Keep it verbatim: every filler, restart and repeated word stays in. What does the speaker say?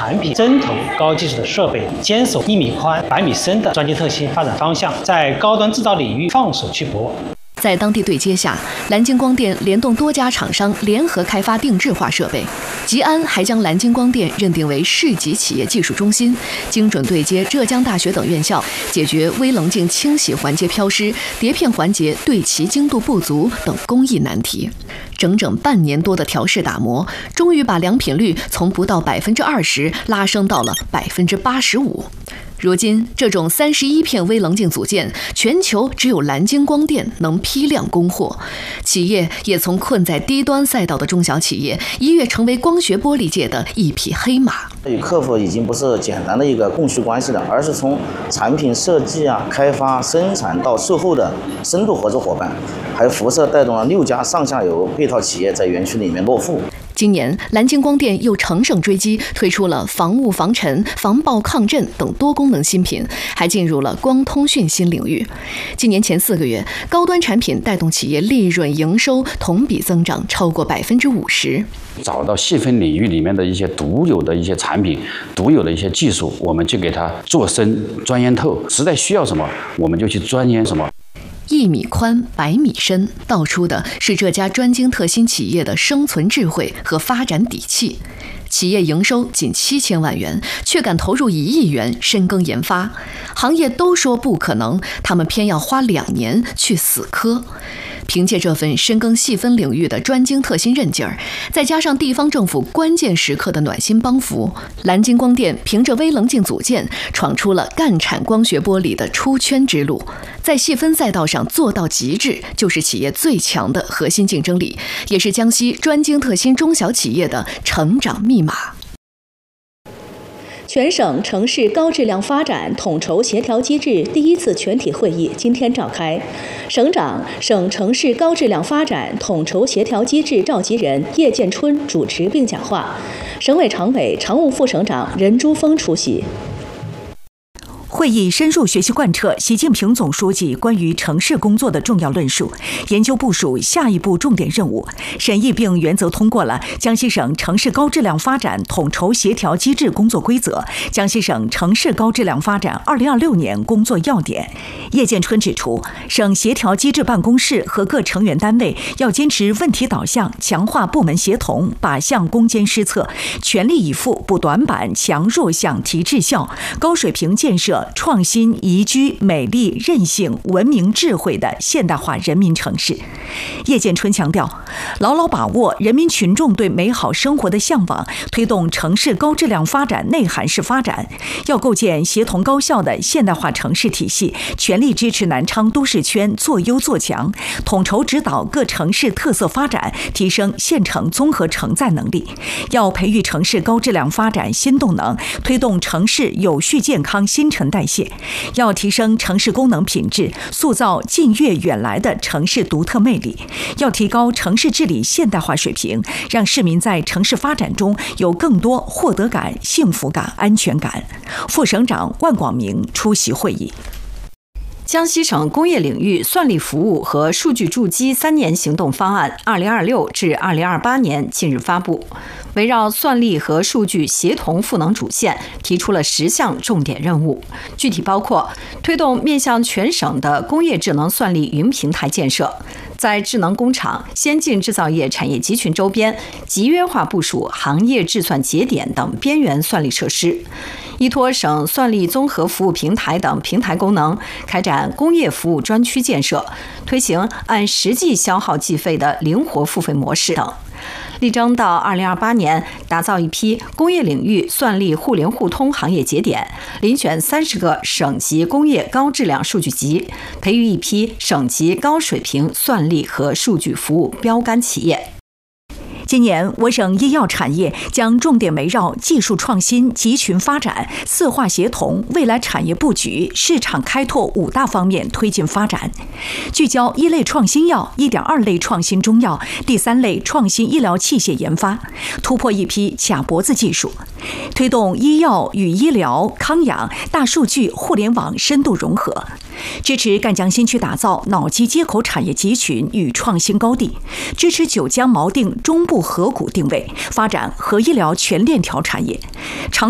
产品针头高技术的设备，坚守一米宽、百米深的专精特新发展方向，在高端制造领域放手去搏。 在当地对接下，蓝鲸光电联动多家厂商联合开发定制化设备。吉安还将蓝鲸光电认定为市级企业技术中心，精准对接浙江大学等院校，解决微棱镜清洗环节飘失、碟片环节对齐精度不足等工艺难题。整整半年多的调试打磨，终于把良品率从不到百分之二十拉升到了百分之八十五。如今，这种三十一片微棱镜组件，全球只有蓝鲸光电能批量供货。企业也从困在低端赛道的中小企业，一跃成为光学玻璃界的一匹黑马。 与客户已经不是简单的一个供需关系了，而是从产品设计啊、开发、生产到售后的深度合作伙伴，还辐射带动了六家上下游配套企业在园区里面落户。 今年，蓝鲸光电又乘胜追击，推出了防雾防尘、防爆抗震等多功能新品，还进入了光通讯新领域。今年前四个月，高端产品带动企业利润营收同比增长超过百分之五十。 找到细分领域里面的一些独有的一些产品、独有的一些技术，我们就给它做深、钻研透。实在需要什么，我们就去钻研什么。 一米宽，百米深，道出的是这家专精特新企业的生存智慧和发展底气。企业营收仅七千万元，却敢投入一亿元深耕研发，行业都说不可能，他们偏要花两年去死磕。凭借这份深耕细分领域的专精特新韧劲儿，再加上地方政府关键时刻的暖心帮扶，蓝鲸光电凭着微棱镜组件闯出了干产光学玻璃的出圈之路。在细分赛道上做到极致，就是企业最强的核心竞争力，也是江西专精特新中小企业的成长密码。 全省城市高质量发展统筹协调机制第一次全体会议今天召开，省长、省城市高质量发展统筹协调机制召集人叶建春主持并讲话，省委常委、常务副省长任珠峰出席。 会议深入学习贯彻习近平总书记关于城市工作的重要论述，研究部署下一步重点任务，审议并原则通过了江西省城市高质量发展统筹协调机制工作规则、江西省城市高质量发展二零二六年工作要点。叶建春指出，省协调机制办公室和各成员单位要坚持问题导向，强化部门协同，靶向攻坚施策，全力以赴补短板、强弱项、提质效，高水平建设创新、宜居、美丽、韧性、文明、智慧的现代化人民城市。叶建春强调，牢牢把握人民群众对美好生活的向往，推动城市高质量发展内涵式发展，要构建协同高效的现代化城市体系，全力支持南昌都市圈做优做强，统筹指导各城市特色发展，提升县城综合承载能力。要培育城市高质量发展新动能，推动城市有序健康新陈代谢，要提升城市功能品质，塑造近悦远来的城市独特魅力，要提高城市治理现代化水平，让市民在城市发展中有更多获得感、幸福感、安全感。副省长万广明出席会议。 江西省工业领域算力服务和数据筑基三年行动方案（二零二六至二零二八年）近日发布，围绕算力和数据协同赋能主线，提出了十项重点任务，具体包括推动面向全省的工业智能算力云平台建设，在智能工厂、先进制造业产业集群周边集约化部署行业制算节点等边缘算力设施，依托省算力综合服务平台等平台功能，开展工业服务专区建设，推行按实际消耗计费的灵活付费模式等，力争到二零二八年打造一批工业领域算力互联互通行业节点，遴选三十个省级工业高质量数据集，培育一批省级高水平算力和数据服务标杆企业。 今年，我省医药产业将重点围绕技术创新、集群发展、四化协同、未来产业布局、市场开拓五大方面推进发展，聚焦一类创新药、一点二类创新中药、第三类创新医疗器械研发，突破一批卡脖子技术，推动医药与医疗、康养、大数据、互联网深度融合，支持赣江新区打造脑机接口产业集群与创新高地，支持九江锚定中部河谷定位，发展核医疗全链条产业。长